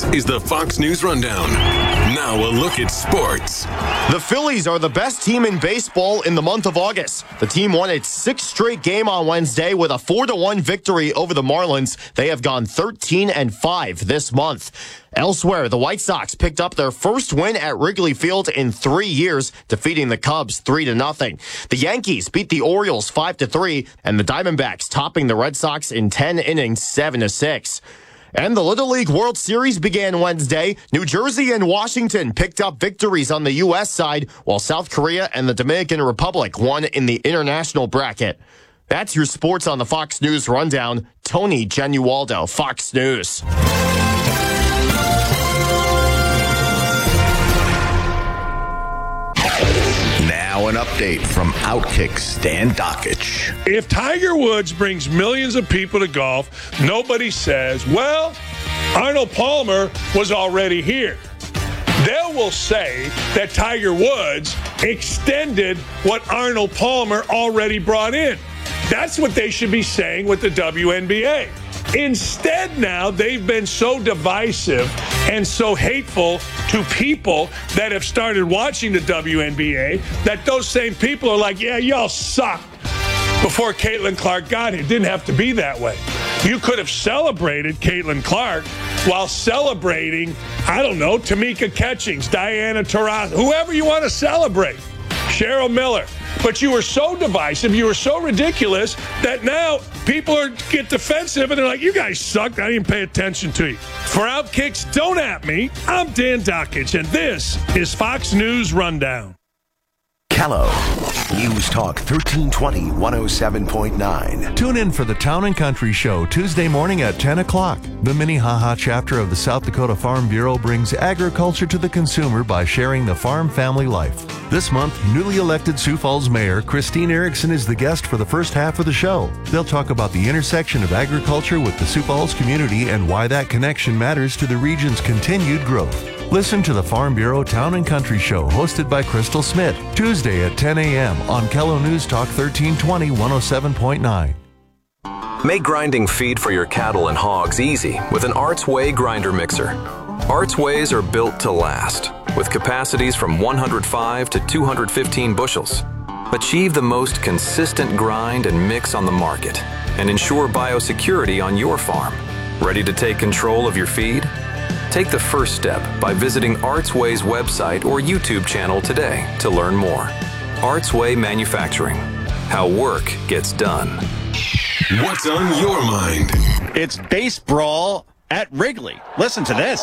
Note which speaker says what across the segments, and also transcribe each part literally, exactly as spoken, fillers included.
Speaker 1: is the Fox News Rundown. Now a look at sports.
Speaker 2: The Phillies are the best team in baseball in the month of August. The team won its sixth straight game on Wednesday with a four to one victory over the Marlins. They have gone thirteen and five this month. Elsewhere, the White Sox picked up their first win at Wrigley Field in three years, defeating the Cubs three to nothing. The Yankees beat the Orioles five to three, and the Diamondbacks topping the Red Sox in ten innings seven to six. And the Little League World Series began Wednesday. New Jersey and Washington picked up victories on the U S side, while South Korea and the Dominican Republic won in the international bracket. That's your sports on the Fox News Rundown. Tony Genualdo, Fox News.
Speaker 3: Now an update from Outkick Stan Dockich.
Speaker 4: If Tiger Woods brings millions of people to golf, nobody says, well, Arnold Palmer was already here. They will say that Tiger Woods extended what Arnold Palmer already brought in. That's what they should be saying with the W N B A. Instead, now they've been so divisive and so hateful to people that have started watching the W N B A that those same people are like, yeah, y'all suck. Before Caitlin Clark got here, it didn't have to be that way. You could have celebrated Caitlin Clark while celebrating, I don't know, Tamika Catchings, Diana Taurasi, whoever you want to celebrate, Cheryl Miller. But you were so divisive, you were so ridiculous that now people are get defensive and they're like, you guys sucked. I didn't pay attention to you. For Outkicks, don't at me. I'm Dan Dockich, and this is Fox News Rundown.
Speaker 3: Kello, News Talk thirteen twenty, one oh seven point nine.
Speaker 5: Tune in for the Town and Country Show Tuesday morning at ten o'clock. The Minnehaha chapter of the South Dakota Farm Bureau brings agriculture to the consumer by sharing the farm family life. This month, newly elected Sioux Falls Mayor Christine Erickson is the guest for the first half of the show. They'll talk about the intersection of agriculture with the Sioux Falls community and why that connection matters to the region's continued growth. Listen to the Farm Bureau Town and Country Show, hosted by Crystal Smith, Tuesday at ten a.m. on Kello News Talk thirteen twenty, one oh seven point nine.
Speaker 6: Make grinding feed for your cattle and hogs easy with an Arts Way grinder mixer. Arts Ways are built to last, with capacities from one hundred five to two hundred fifteen bushels. Achieve the most consistent grind and mix on the market, and ensure biosecurity on your farm. Ready to take control of your feed? Take the first step by visiting Artsway's website or YouTube channel today to learn more. Artsway Manufacturing. How work gets done.
Speaker 1: What's on your mind?
Speaker 7: It's base brawl at Wrigley. Listen to this.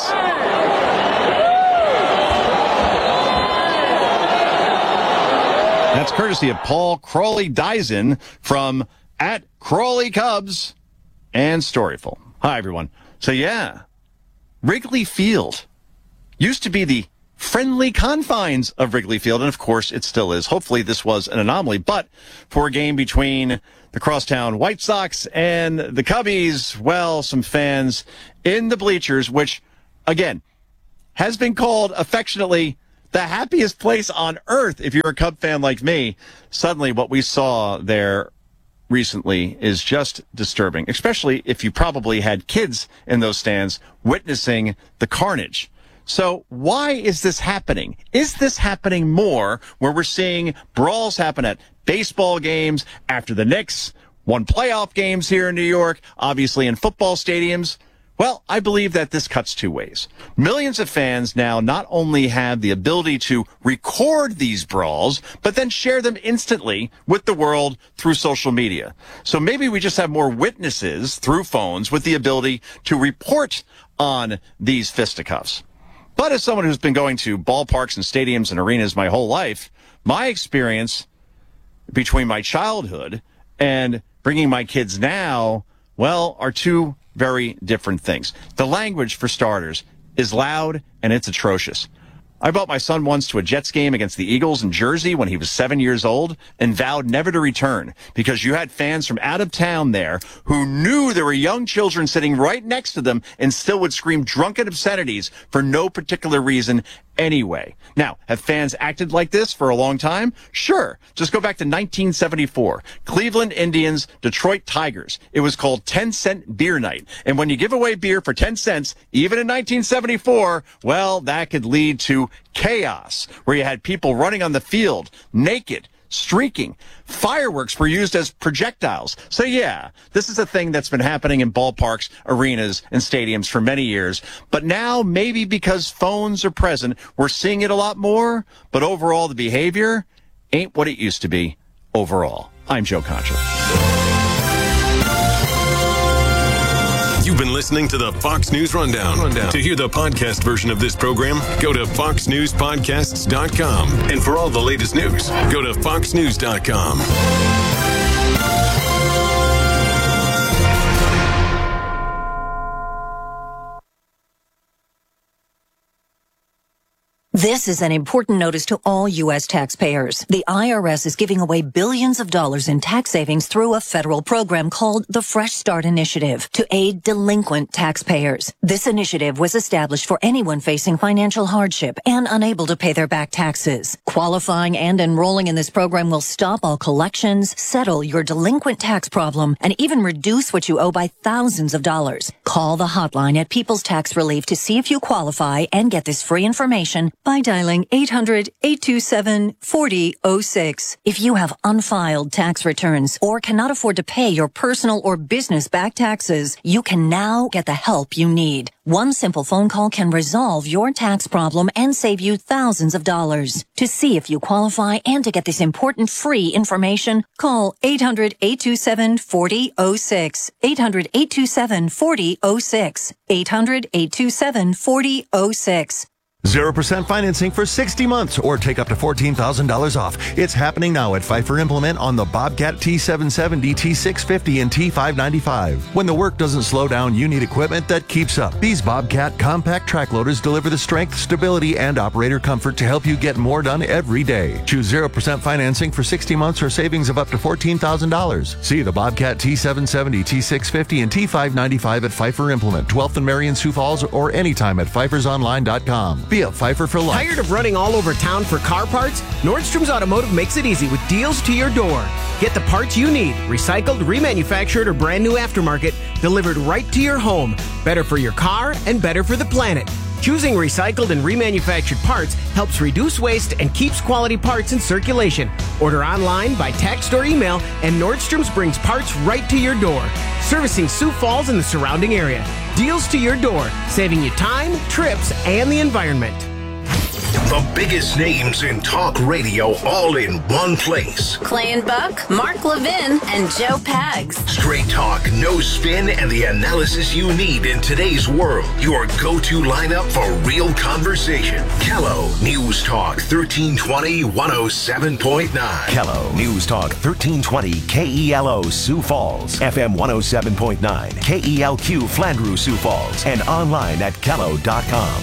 Speaker 7: That's courtesy of Paul Crawley-Dyson from at Crawley Cubs and Storyful. Hi, everyone. So, yeah. Wrigley Field used to be the friendly confines of Wrigley Field, and of course it still is. Hopefully this was an anomaly, but for a game between the Crosstown White Sox and the Cubbies, well, some fans in the bleachers, which, again, has been called affectionately the happiest place on earth if you're a Cub fan like me. Suddenly what we saw there recently is just disturbing, especially if you probably had kids in those stands witnessing the carnage. So why is this happening? Is this happening more where we're seeing brawls happen at baseball games after the Knicks won playoff games here in New York, obviously in football stadiums? Well, I believe that this cuts two ways. Millions of fans now not only have the ability to record these brawls, but then share them instantly with the world through social media. So maybe we just have more witnesses through phones with the ability to report on these fisticuffs. But as someone who's been going to ballparks and stadiums and arenas my whole life, my experience between my childhood and bringing my kids now, well, are two very different things. The language, for starters, is loud and it's atrocious. I brought my son once to a Jets game against the Eagles in Jersey when he was seven years old and vowed never to return because you had fans from out of town there who knew there were young children sitting right next to them and still would scream drunken obscenities for no particular reason anyway. Now, have fans acted like this for a long time? Sure. Just go back to nineteen seventy-four. Cleveland Indians, Detroit Tigers. It was called ten cent beer night. And when you give away beer for ten cents, even in nineteen seventy-four, well, that could lead to chaos, where you had people running on the field naked, streaking. Fireworks were used as projectiles. So yeah, this is a thing that's been happening in ballparks, arenas, and stadiums for many years. But now, maybe because phones are present, we're seeing it a lot more. But overall, the behavior ain't what it used to be overall. I'm Joe Concha.
Speaker 1: You've been listening to the Fox News Rundown. Rundown. To hear the podcast version of this program, go to fox news podcasts dot com. And for all the latest news, go to fox news dot com.
Speaker 8: This is an important notice to all U S taxpayers. The I R S is giving away billions of dollars in tax savings through a federal program called the Fresh Start Initiative to aid delinquent taxpayers. This initiative was established for anyone facing financial hardship and unable to pay their back taxes. Qualifying and enrolling in this program will stop all collections, settle your delinquent tax problem, and even reduce what you owe by thousands of dollars. Call the hotline at People's Tax Relief to see if you qualify and get this free information by dialing eight hundred, eight two seven, four zero zero six. If you have unfiled tax returns or cannot afford to pay your personal or business back taxes, you can now get the help you need. One simple phone call can resolve your tax problem and save you thousands of dollars. To see if you qualify and to get this important free information, call eight hundred, eight two seven, four zero zero six. eight hundred, eight two seven, four zero zero six. eight hundred, eight two seven, four zero zero six.
Speaker 5: zero percent financing for sixty months or take up to fourteen thousand dollars off. It's happening now at Pfeiffer Implement on the Bobcat T seven seventy, T six fifty, and T five ninety-five. When the work doesn't slow down, you need equipment that keeps up. These Bobcat compact track loaders deliver the strength, stability, and operator comfort to help you get more done every day. Choose zero percent financing for sixty months or savings of up to fourteen thousand dollars. See the Bobcat T seven seventy, T six fifty, and T five ninety-five at Pfeiffer Implement, twelfth and Marion, Sioux Falls, or anytime at pfeifers online dot com. Be a Pfeiffer for life.
Speaker 9: Tired of running all over town for car parts? Nordstrom's Automotive makes it easy with deals to your door. Get the parts you need, recycled, remanufactured, or brand new aftermarket, delivered right to your home. Better for your car and better for the planet. Choosing recycled and remanufactured parts helps reduce waste and keeps quality parts in circulation. Order online, by text, or email, and Nordstrom's brings parts right to your door. Servicing Sioux Falls and the surrounding area. Deals to your door, saving you time, trips, and the environment.
Speaker 3: The biggest names in talk radio all in one place.
Speaker 10: Clay and Buck, Mark Levin, and Joe Pags.
Speaker 3: Straight talk, no spin, and the analysis you need in today's world. Your go-to lineup for real conversation. Kello News Talk thirteen twenty, one oh seven point nine. Kello News Talk thirteen twenty K E L O Sioux Falls, F M one oh seven point nine, K E L Q Flandreau Sioux Falls, and online at kello dot com.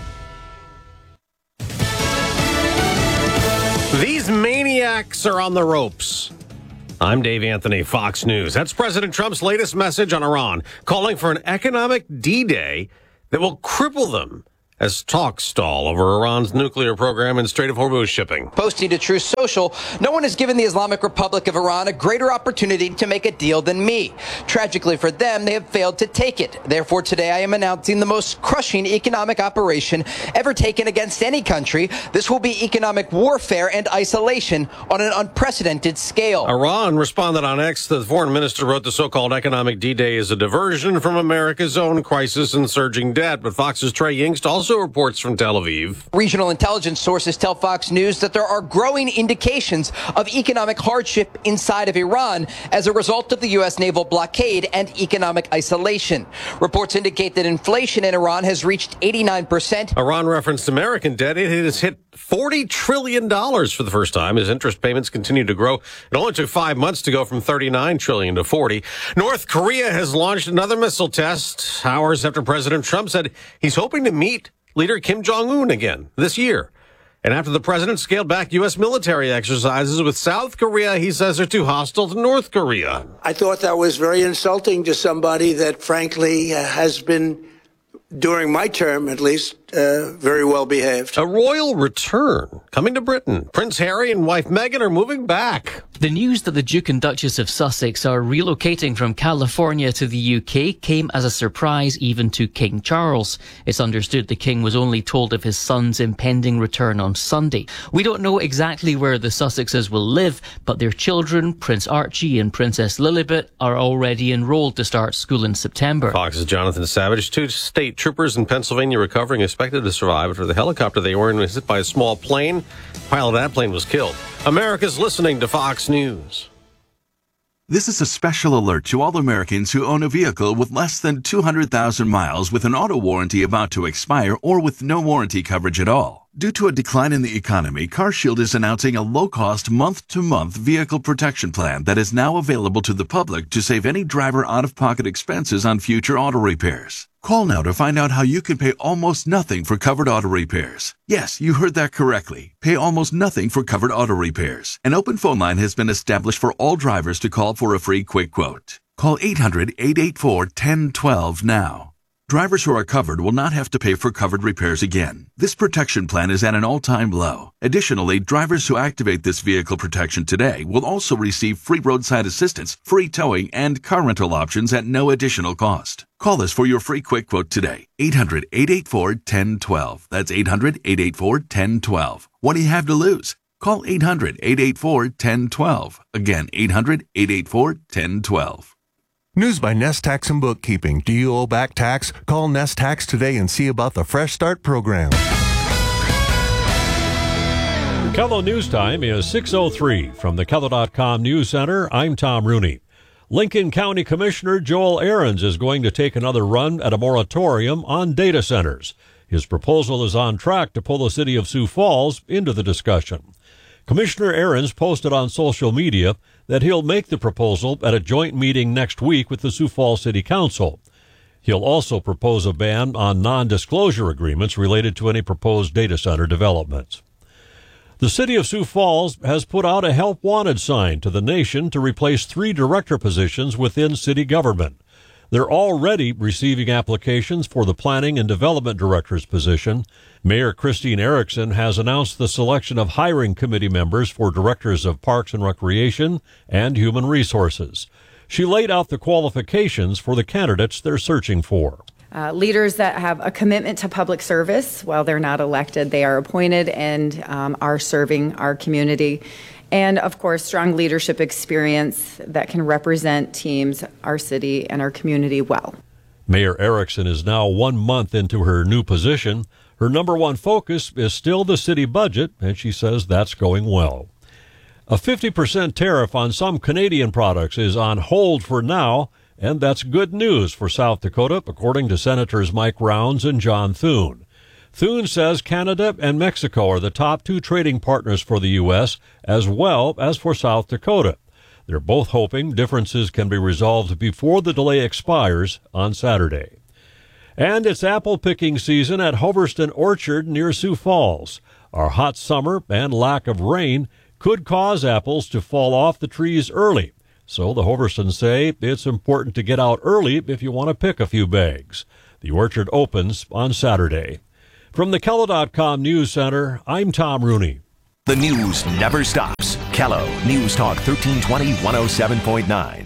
Speaker 11: These maniacs are on the ropes. I'm Dave Anthony, Fox News. That's President Trump's latest message on Iran, calling for an economic D-Day that will cripple them as talks stall over Iran's nuclear program and Strait of Hormuz shipping.
Speaker 12: Posting to Truth Social, no one has given the Islamic Republic of Iran a greater opportunity to make a deal than me. Tragically for them, they have failed to take it. Therefore, today I am announcing the most crushing economic operation ever taken against any country. This will be economic warfare and isolation on an unprecedented scale.
Speaker 11: Iran responded on X. The foreign minister wrote the so-called economic D-Day is a diversion from America's own crisis and surging debt. But Fox's Trey Yingst also reports from Tel Aviv.
Speaker 12: Regional intelligence sources tell Fox News that there are growing indications of economic hardship inside of Iran as a result of the U S naval blockade and economic isolation. Reports indicate that inflation in Iran has reached eighty-nine percent.
Speaker 11: Iran referenced American debt. It has hit forty trillion dollars for the first time as interest payments continue to grow. It only took five months to go from thirty-nine trillion dollars to forty. North Korea has launched another missile test hours after President Trump said he's hoping to meet leader Kim Jong-un again this year. And after the president scaled back U S military exercises with South Korea, he says they're too hostile to North Korea.
Speaker 13: I thought that was very insulting to somebody that, frankly, uh, has been, during my term at least, uh, very well behaved.
Speaker 11: A royal return coming to Britain. Prince Harry and wife Meghan are moving back.
Speaker 14: The news that the Duke and Duchess of Sussex are relocating from California to the U K came as a surprise even to King Charles. It's understood the King was only told of his son's impending return on Sunday. We don't know exactly where the Sussexes will live, but their children, Prince Archie and Princess Lilibet, are already enrolled to start school in September.
Speaker 11: Fox's Jonathan Savage. Two state troopers in Pennsylvania recovering, expected to survive after the helicopter they were in was hit by a small plane. The pilot of that plane was killed. America's listening to Fox News.
Speaker 15: This is a special alert to all Americans who own a vehicle with less than two hundred thousand miles with an auto warranty about to expire or with no warranty coverage at all. Due to a decline in the economy, CarShield is announcing a low-cost month-to-month vehicle protection plan that is now available to the public to save any driver out-of-pocket expenses on future auto repairs. Call now to find out how you can pay almost nothing for covered auto repairs. Yes, you heard that correctly. Pay almost nothing for covered auto repairs. An open phone line has been established for all drivers to call for a free quick quote. Call eight hundred, eight eight four, one zero one two now. Drivers who are covered will not have to pay for covered repairs again. This protection plan is at an all-time low. Additionally, drivers who activate this vehicle protection today will also receive free roadside assistance, free towing, and car rental options at no additional cost. Call us for your free quick quote today. eight hundred, eight eight four, one zero one two. That's eight hundred, eight eight four, one zero one two. What do you have to lose? Call eight hundred, eight eight four, one zero one two. Again, eight hundred, eight eight four, one zero one two.
Speaker 5: News by Nest Tax and Bookkeeping. Do you owe back tax? Call Nest Tax today and see about the Fresh Start program.
Speaker 16: Kello News Time is six oh three. From the Kello dot com News Center, I'm Tom Rooney. Lincoln County Commissioner Joel Ahrens is going to take another run at a moratorium on data centers. His proposal is on track to pull the city of Sioux Falls into the discussion. Commissioner Ahrens posted on social media that he'll make the proposal at a joint meeting next week with the Sioux Falls City Council. He'll also propose a ban on non-disclosure agreements related to any proposed data center developments. The city of Sioux Falls has put out a help wanted sign to the nation to replace three director positions within city government. They're already receiving applications for the planning and development director's position. Mayor Christine Erickson has announced the selection of hiring committee members for directors of Parks and Recreation and Human Resources. She laid out the qualifications for the candidates they're searching for.
Speaker 17: Uh, leaders that have a commitment to public service. While they're not elected, they are appointed and um, are serving our community. And, of course, strong leadership experience that can represent teams, our city, and our community well.
Speaker 16: Mayor Erickson is now one month into her new position. Her number one focus is still the city budget, and she says that's going well. A fifty percent tariff on some Canadian products is on hold for now, and that's good news for South Dakota, according to Senators Mike Rounds and John Thune. Thune says Canada and Mexico are the top two trading partners for the U S, as well as for South Dakota. They're both hoping differences can be resolved before the delay expires on Saturday. And it's apple picking season at Hoverston Orchard near Sioux Falls. Our hot summer and lack of rain could cause apples to fall off the trees early. So the Hoverstons say it's important to get out early if you want to pick a few bags. The orchard opens on Saturday. From the Kello dot com News Center, I'm Tom Rooney.
Speaker 18: The news never stops. Kello News Talk thirteen twenty, one oh seven point nine.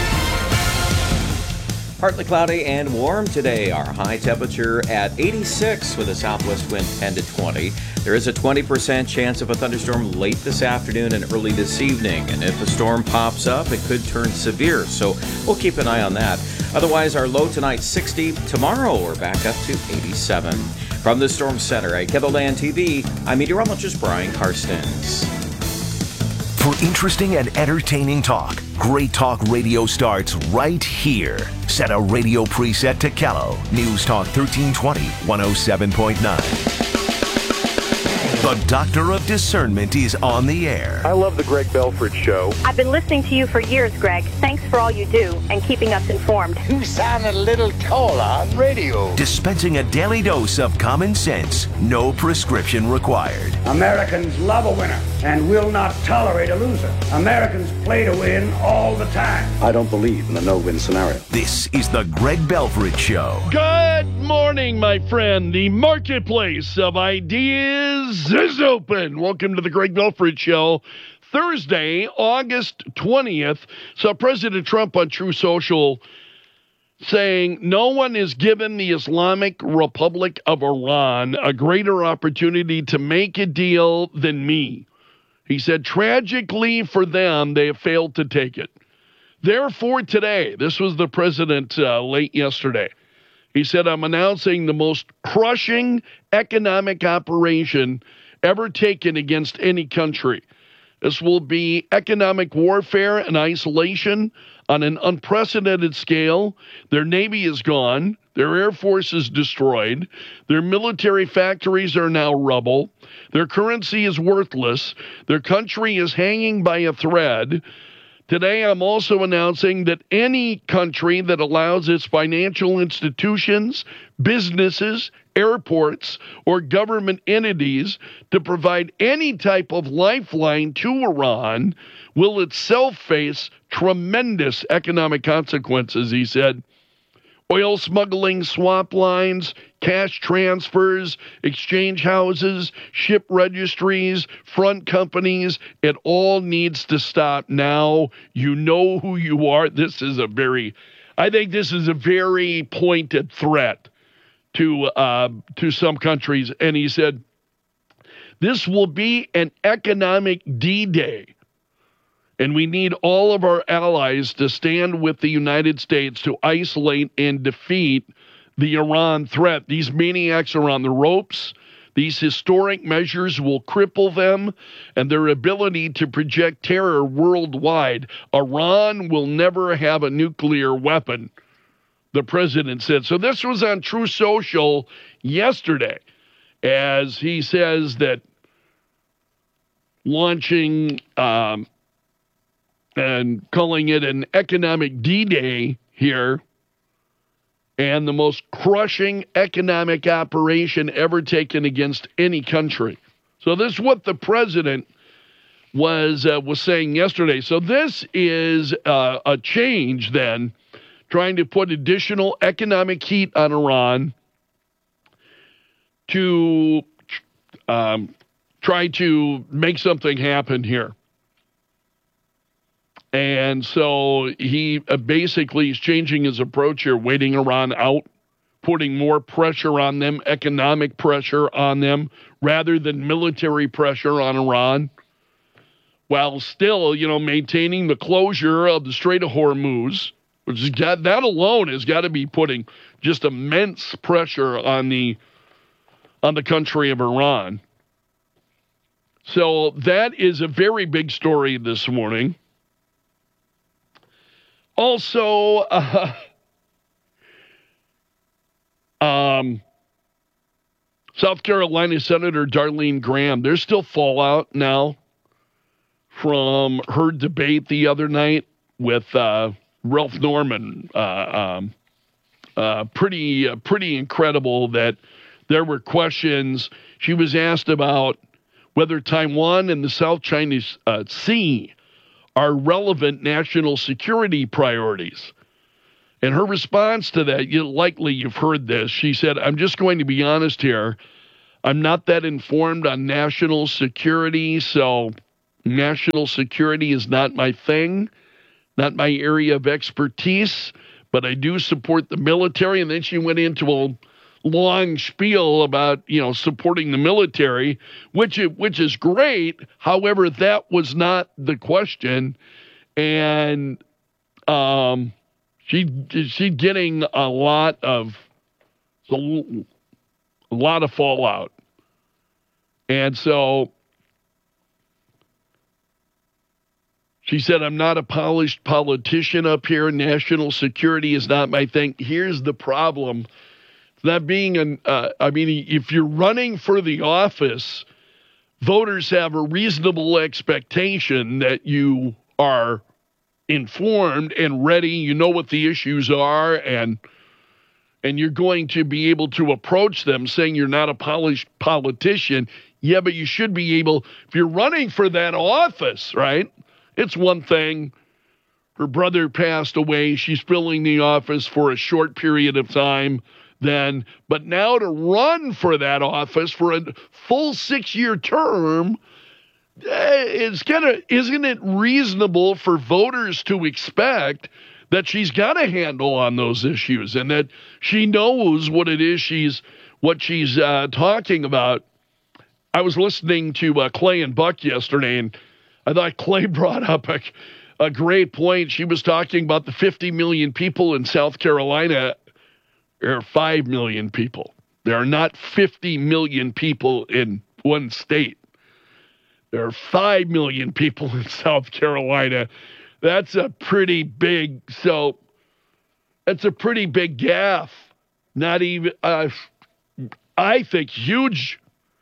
Speaker 19: Partly cloudy and warm today. Our high temperature at eighty-six with a southwest wind ten to twenty. There is a twenty percent chance of a thunderstorm late this afternoon and early this evening. And if a storm pops up, it could turn severe. So we'll keep an eye on that. Otherwise, our low tonight sixty. Tomorrow, we're back up to eighty-seven. From the Storm Center at KELOLAND T V, I'm meteorologist Brian Karstens.
Speaker 18: For interesting and entertaining talk, Great Talk Radio starts right here. Set a radio preset to Kello. News Talk thirteen twenty, one oh seven point nine. The Doctor of Discernment is on the air.
Speaker 20: I love the Greg Belford Show.
Speaker 21: I've been listening to you for years, Greg. Thanks for all you do and keeping us informed.
Speaker 22: You sound a little taller on radio.
Speaker 18: Dispensing a daily dose of common sense. No prescription required.
Speaker 23: Americans love a winner and will not tolerate a loser. Americans play to win all the time.
Speaker 20: I don't believe in the no-win scenario.
Speaker 18: This is the Greg Belford Show.
Speaker 24: Good morning, my friend. The marketplace of ideas is open. Welcome to the Greg Belford Show. Thursday, August twentieth. So President Trump on True Social saying no one is given the Islamic Republic of Iran a greater opportunity to make a deal than me. He said, tragically for them, they have failed to take it. Therefore, today, this was the president uh, late yesterday. He said, I'm announcing the most crushing economic operation ever taken against any country. This will be economic warfare and isolation on an unprecedented scale. Their Navy is gone. Their Air Force is destroyed. Their military factories are now rubble. Their currency is worthless. Their country is hanging by a thread. Today, I'm also announcing that any country that allows its financial institutions, businesses, airports, or government entities to provide any type of lifeline to Iran will itself face tremendous economic consequences, he said. Oil smuggling, swap lines, cash transfers, exchange houses, ship registries, front companies, it all needs to stop now. You know who you are. This is a very, I think this is a very pointed threat to uh, to some countries. And he said, this will be an economic D-Day. And we need all of our allies to stand with the United States to isolate and defeat the Iran threat. These maniacs are on the ropes. These historic measures will cripple them and their ability to project terror worldwide. Iran will never have a nuclear weapon, the president said. So this was on True Social yesterday, as he says that launching um, and calling it an economic D-Day here, and the most crushing economic operation ever taken against any country. So this is what the president was uh, was saying yesterday. So this is uh, a change then, trying to put additional economic heat on Iran to um, try to make something happen here. And so he uh, basically is changing his approach here, waiting Iran out, putting more pressure on them, economic pressure on them, rather than military pressure on Iran, while still, you know, maintaining the closure of the Strait of Hormuz, which is got, that alone has got to be putting just immense pressure on the on the country of Iran. So that is a very big story this morning. Also, uh, um, South Carolina Senator Darlene Graham, there's still fallout now from her debate the other night with uh, Ralph Norman. Uh, um, uh, pretty, uh, pretty incredible that there were questions. She was asked about whether Taiwan and the South China uh, Sea are relevant national security priorities. And her response to that, you likely you've heard this, she said, I'm just going to be honest here. I'm not that informed on national security, so national security is not my thing, not my area of expertise, but I do support the military. And then she went into a long spiel about, you know, supporting the military, which which is great. However, that was not the question, and um, she she's getting a lot of a lot of fallout, and so she said, "I'm not a polished politician up here. National security is not my thing." Here's the problem. That being an, uh, I mean, if you're running for the office voters have a reasonable expectation that you are informed and ready, you know what the issues are, and and you're going to be able to approach them saying you're not a polished politician. Yeah, but you should be able, if you're running for that office, right? It's one thing. Her brother passed away. She's filling the office for a short period of time then. But now to run for that office for a full six-year term, it's gonna, isn't it reasonable for voters to expect that she's got a handle on those issues and that she knows what it is she's what she's uh, talking about? I was listening to uh, Clay and Buck yesterday, and I thought Clay brought up a, a great point. She was talking about the fifty million people in South Carolina. There are five million people. There are not fifty million people in one state. There are five million people in South Carolina. That's a pretty big, so that's a pretty big gaffe. Not even, uh, I think, huge.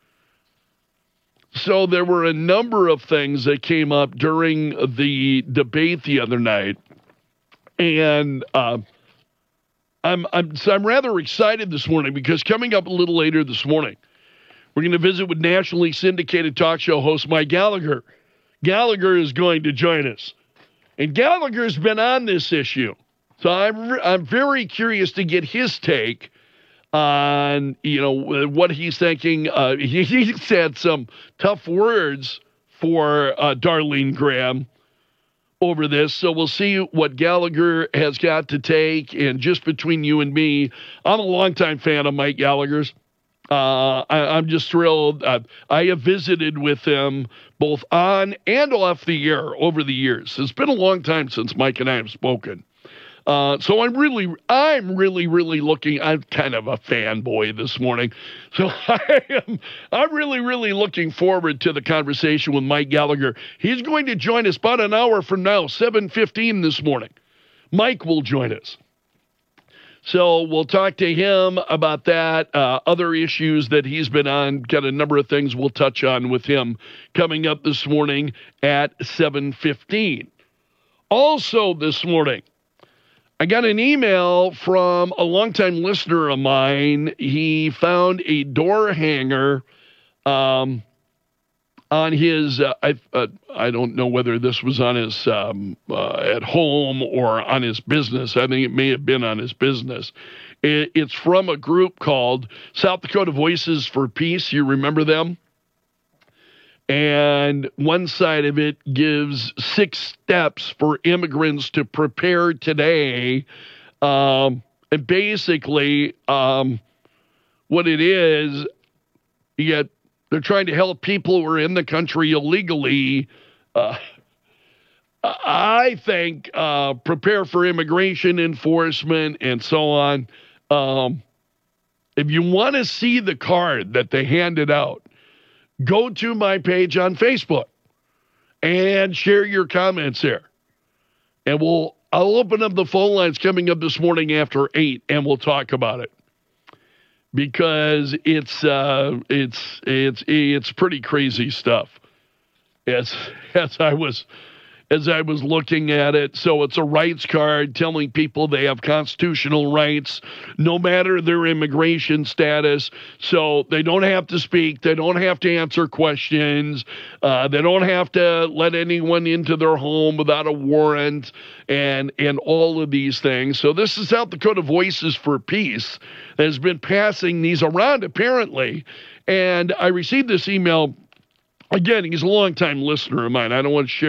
Speaker 24: So there were a number of things that came up during the debate the other night. And uh, I'm, I'm, so I'm rather excited this morning because coming up a little later this morning, we're going to visit with nationally syndicated talk show host Mike Gallagher. Gallagher is going to join us. And Gallagher's been on this issue. So I'm I'm very curious to get his take on, you know, what he's thinking. Uh, he, he said some tough words for uh, Darlene Graham over this. So we'll see what Gallagher has got to take. And just between you and me, I'm a longtime fan of Mike Gallagher's. Uh, I, I'm just thrilled. Uh, I have visited with him both on and off the air over the years. It's been a long time since Mike and I have spoken. Uh, so I'm really, I'm really, really looking, I'm kind of a fanboy this morning. So I am, I'm really, really looking forward to the conversation with Mike Gallagher. He's going to join us about an hour from now, seven fifteen this morning. Mike will join us. So we'll talk to him about that, uh, other issues that he's been on, got a number of things we'll touch on with him coming up this morning at seven fifteen. Also this morning, I got an email from a longtime listener of mine. He found a door hanger um, on his, uh, I, uh, I don't know whether this was on his, um, uh, at home or on his business. I think it may have been on his business. It, it's from a group called South Dakota Voices for Peace. You remember them? And one side of it gives six steps for immigrants to prepare today. Um, and basically, um, what it is, you get They're trying to help people who are in the country illegally, uh, I think, uh, prepare for immigration enforcement and so on. Um, if you want to see the card that they handed out, go to my page on Facebook and share your comments there. And we'll I'll open up the phone lines coming up this morning after eight, and we'll talk about it. Because it's uh, it's it's it's pretty crazy stuff. As as I was as I was looking at it, so it's a rights card telling people they have constitutional rights, no matter their immigration status. So they don't have to speak, they don't have to answer questions, uh, they don't have to let anyone into their home without a warrant, and and all of these things. So this is South Dakota Voices for Peace that has been passing these around apparently. And I received this email. Again, he's a longtime listener of mine. I don't want to share